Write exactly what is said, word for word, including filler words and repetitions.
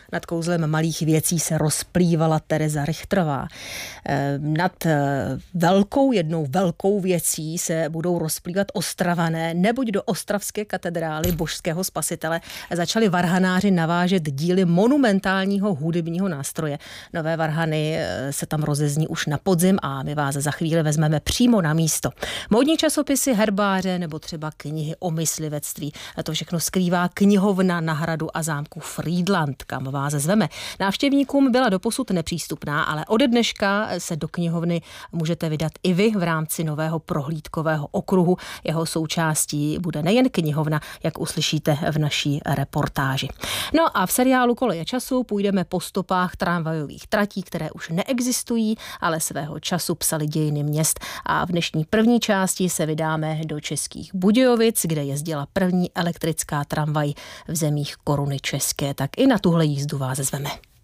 Nad kouzlem malých věcí se rozplývala Tereza Richtrová. Nad velkou, jednou velkou věcí se budou rozplývat Ostravané, neboť do ostravské katedrály Božského spasitele začali varhanáři navážet díly monumentálního hudebního nástroje. Nové varhany se tam rozezní už na podzim a my vás za chvíli vezmeme přímo na místo. Módní časopisy, herbáře nebo třeba knihy o myslivectví. A to všechno skrývá knihovna na hradu a zámku Frýdlant, kam vás zveme. Návštěvníkům byla doposud nepřístupná, ale ode dneška se do knihovny můžete vydat i vy v rámci nového prohlídkového okruhu. Jeho součástí bude nejen knihovna, jak uslyšíte v naší reportáži. No a v seriálu Koleje času půjdeme po stopách tramvajových tratí, které už neexistují, ale svého času psali dějiny měst. A v dnešní první části se vydáme do Českých Budějovic, kde jezdila první elektrická tramvaj v zemích Koruny české. Tak i na tuhle jízdu vás zveme.